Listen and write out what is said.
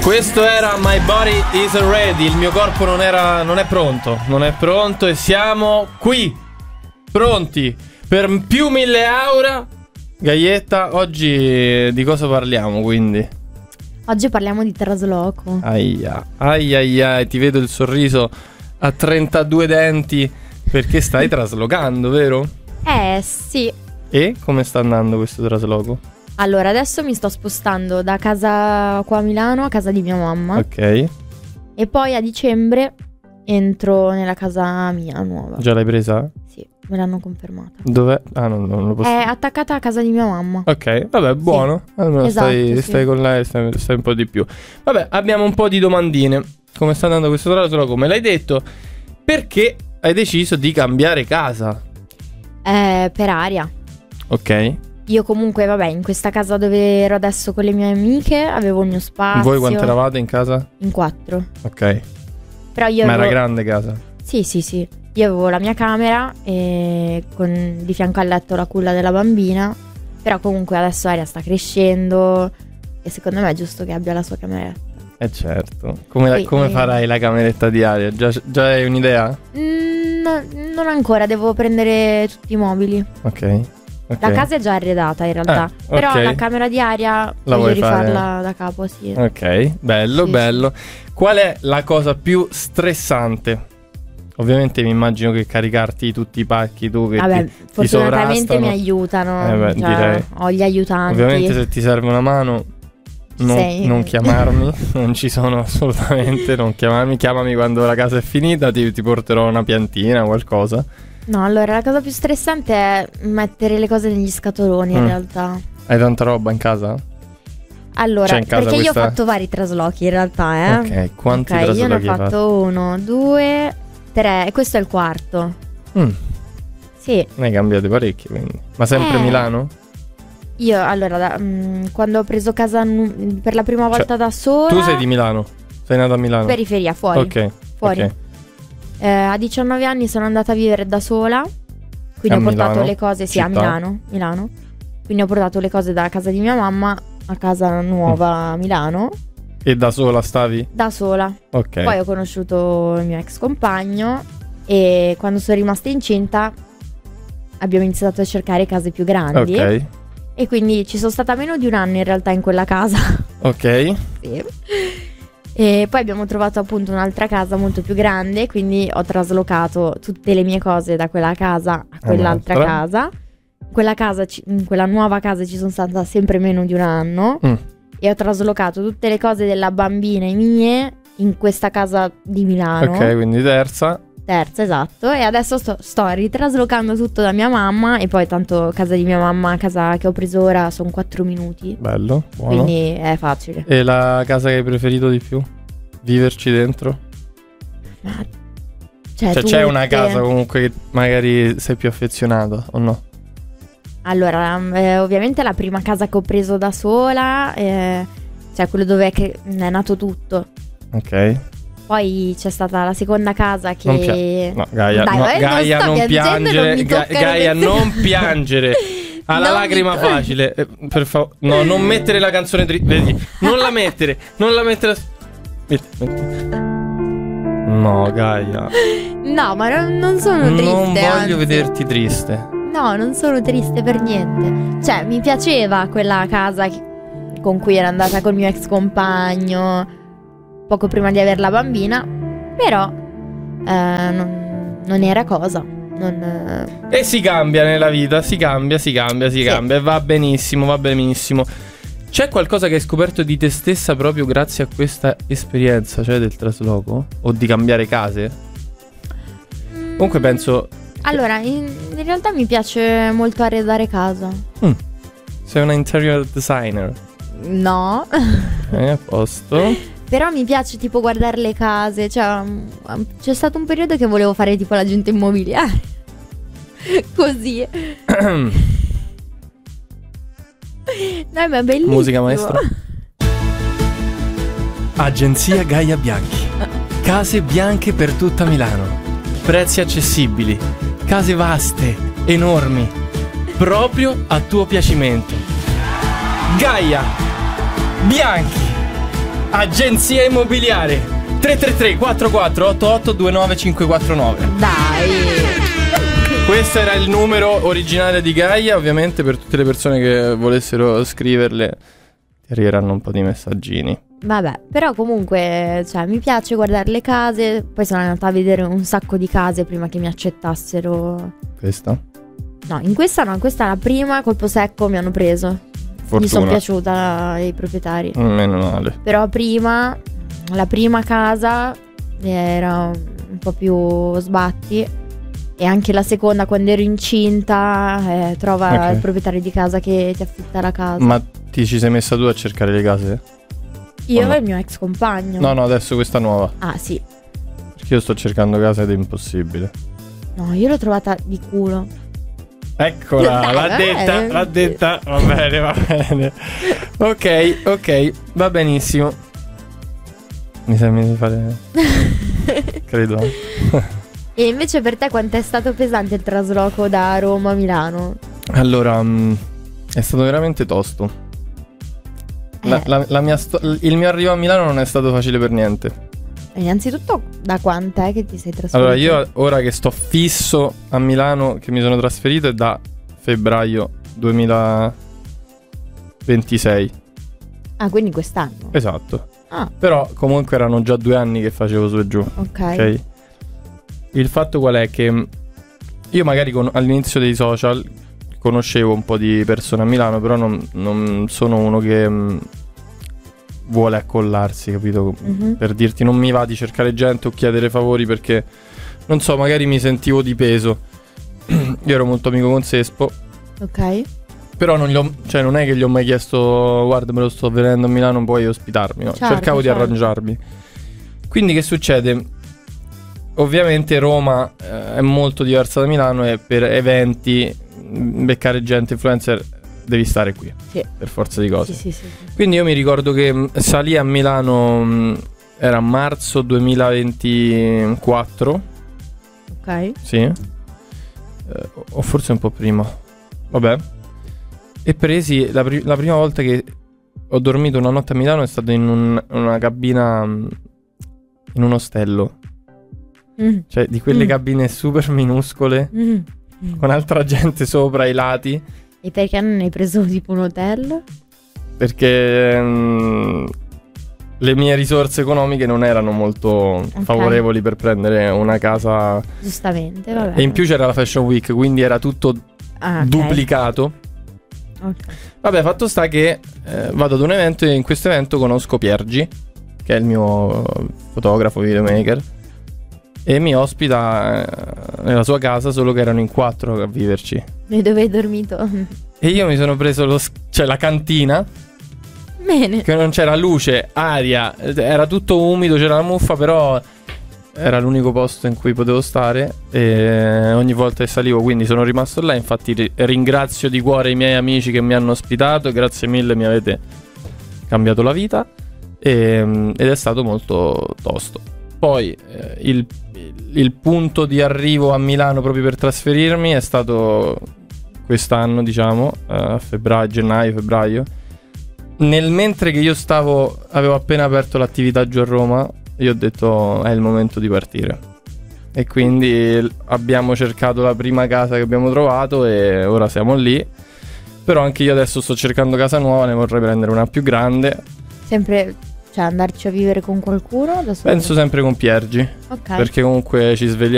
Questo era My Body Is Ready. Il mio corpo non è pronto e siamo qui, pronti per più 1000 euro. Gaietta, oggi di cosa parliamo quindi? Oggi parliamo di trasloco. Aia, ti vedo il sorriso a 32 denti perché stai traslocando, vero? Sì. E come sta andando questo trasloco? Allora, adesso mi sto spostando da casa qua a Milano a casa di mia mamma. Ok. E poi a dicembre entro nella casa mia nuova. Già l'hai presa? Sì, me l'hanno confermata. Dov'è? Ah, non lo posso. È attaccata a casa di mia mamma. Ok, vabbè, buono. Sì. Allora Esatto, stai con lei, stai un po' di più. Vabbè, abbiamo un po' di domandine. Come sta andando questo trasloco? Me l'hai detto. Perché hai deciso di cambiare casa? Per aria. Ok. Io comunque, vabbè, in questa casa dove ero adesso con le mie amiche avevo il mio spazio. Voi quanto eravate in casa? In 4. Ok. Però io Ma era grande casa? Sì. Io avevo la mia camera e con di fianco al letto la culla della bambina. Però comunque adesso Aria sta crescendo e secondo me è giusto che abbia la sua cameretta. Certo. Come farai la cameretta di Aria? Già hai un'idea? Non ancora, devo prendere tutti i mobili. Ok. La casa è già arredata in realtà. Però ok. la camera di Aria voglio rifarla da capo, sì. Ok, bello, Sì. bello. Qual è la cosa più stressante? Ovviamente mi immagino che caricarti tutti i pacchi tu che Vabbè, ti fortunatamente sovrastano. mi aiutano. Direi. Ho gli aiutanti. Ovviamente se ti serve una mano non chiamarmi. Non ci sono assolutamente. Non chiamarmi. Chiamami quando la casa è finita. Ti porterò una piantina, qualcosa. No, allora la cosa più stressante è mettere le cose negli scatoloni in realtà. Hai tanta roba in casa? Allora, C'è in casa perché io ho questa- fatto vari traslochi in realtà, Ok, quanti Ok, io ne ho traslochi hai fatto? fatto 1, 2, 3 e questo è il quarto. Sì, Ne hai cambiati parecchi quindi. Ma sempre Milano? io allora quando ho preso casa per la prima volta da sola. Tu sei di Milano? Sei nata a Milano? Periferia, fuori. Ok. Fuori. Ok. A 19 anni sono andata a vivere da sola. Quindi A ho portato Milano? le cose, sì, a Città? Milano. Quindi ho portato le cose da casa di mia mamma a casa nuova a Milano, E da sola stavi? da sola. Ok. Poi ho conosciuto il mio ex compagno e quando sono rimasta incinta abbiamo iniziato a cercare case più grandi. Ok. E quindi ci sono stata meno di un anno in realtà in quella casa. Ok. Sì. E poi abbiamo trovato appunto un'altra casa molto più grande, quindi ho traslocato tutte le mie cose da quella casa a quell'altra Un'altra. casa. In quella nuova casa ci sono stata sempre meno di un anno e ho traslocato tutte le cose della bambina e mie in questa casa di Milano. Ok, quindi terza. Terza, esatto. E adesso sto ritraslocando tutto da mia mamma. E poi tanto casa di mia mamma, casa che ho preso ora, sono 4 minuti. Bello, buono. Quindi è facile. E la casa che hai preferito di più? Viverci dentro? Ma Cioè c'è una casa comunque che magari sei più affezionato o no? Allora, ovviamente la prima casa che ho preso da sola, cioè quello dove è nato tutto. Ok. Poi c'è stata la seconda casa che... No, Gaia, Dai, no, non Gaia sto non piangendo, piangere. non mi toccare Gaia queste- non piangere. Alla Non mi lacrima to- facile. Per favore. No, non mettere la canzone vedi? Non la mettere. Metti. No, Gaia. No, ma non sono triste. Non voglio anzi. vederti triste. No, non sono triste per niente. Cioè, mi piaceva quella casa con cui ero andata col mio ex compagno poco prima di avere la bambina. Però non era cosa. E si cambia nella vita, si cambia. E va benissimo. C'è qualcosa che hai scoperto di te stessa proprio grazie a questa esperienza, cioè del trasloco? O di cambiare case? Comunque penso... Allora, in realtà mi piace molto arredare casa. Sei una interior designer. No. A posto. Però mi piace tipo guardare le case. Cioè, c'è stato un periodo che volevo fare tipo l'agente immobiliare. Così. Dai, ma è bellissimo. Musica maestra. Agenzia Gaia Bianchi. Case bianche per tutta Milano. Prezzi accessibili. Case vaste, enormi. Proprio a tuo piacimento. Gaia Bianchi. Agenzia Immobiliare 333 4488 29549. Dai. Questo era il numero originale di Gaia. Ovviamente per tutte le persone che volessero scriverle ti arriveranno un po' di messaggini. Vabbè, però comunque, cioè, mi piace guardare le case. Poi sono andata a vedere un sacco di case prima che mi accettassero. Questa? No, in questa no, questa è la prima, colpo secco mi hanno preso. Fortuna. Mi sono piaciuta i proprietari. Meno male. Però prima, la prima casa era un po' più sbatti. E anche la seconda, quando ero incinta, trova il proprietario di casa che ti affitta la casa. Ma ti ci sei messa tu a cercare le case? Io no? e il mio ex compagno. No, adesso questa nuova. Ah, sì. Perché io sto cercando casa ed è impossibile. No, io l'ho trovata di culo. Eccola, Dai, l'ha detta. Va bene. Ok, va benissimo. Mi sembra di fare... Credo. E invece per te quanto è stato pesante il trasloco da Roma a Milano? Allora, è stato veramente tosto. Il mio arrivo a Milano non è stato facile per niente. Innanzitutto, da quant'è che ti sei trasferito? Allora, io ora che sto fisso a Milano, che mi sono trasferito, è da febbraio 2026. Ah, quindi quest'anno? Esatto. Ah, Però comunque erano già 2 anni che facevo su e giù. ok. Il fatto qual è? Che io magari all'inizio dei social conoscevo un po' di persone a Milano, però non sono uno che vuole accollarsi, capito? Mhm. Per dirti, non mi va di cercare gente o chiedere favori perché, non so, magari mi sentivo di peso. Io ero molto amico con Sespo, Ok. però non è che gli ho mai chiesto: guarda, me lo sto venendo a Milano, puoi ospitarmi, no? Certo, Cercavo di certo. arrangiarmi. Quindi che succede? Ovviamente Roma è molto diversa da Milano e per eventi, beccare gente influencer, devi stare qui, Sì. per forza di cose. Sì. Quindi io mi ricordo che salì a Milano, era marzo 2024, Ok. sì, o forse un po' prima, vabbè. E presi la prima volta che ho dormito una notte a Milano è stato in una cabina, in un ostello. Cioè di quelle cabine super minuscole, con altra gente sopra ai lati. E perché non hai preso tipo un hotel? Perché le mie risorse economiche non erano molto favorevoli per prendere una casa. Giustamente, vabbè. E in più c'era la Fashion Week, quindi era tutto ok. duplicato. Ok. Vabbè, fatto sta che vado ad un evento e in questo evento conosco Piergi, che è il mio fotografo, videomaker, e mi ospita nella sua casa, solo che erano in 4 a viverci. E dove hai dormito? E io mi sono preso la cantina, Bene. che non c'era luce, aria, era tutto umido, c'era la muffa, però era l'unico posto in cui potevo stare e ogni volta che salivo, quindi sono rimasto là. Infatti ringrazio di cuore i miei amici che mi hanno ospitato, grazie mille, mi avete cambiato la vita, ed è stato molto tosto. Poi il punto di arrivo a Milano proprio per trasferirmi è stato quest'anno, diciamo, a gennaio-febbraio. Mentre che io avevo appena aperto l'attività giù a Roma, io ho detto è il momento di partire. E quindi abbiamo cercato la prima casa che abbiamo trovato e ora siamo lì. Però anche io adesso sto cercando casa nuova, ne vorrei prendere una più grande. Sempre, cioè, andarci a vivere con qualcuno? Da solo? Penso sempre con Piergi, Ok. perché comunque ci svegliamo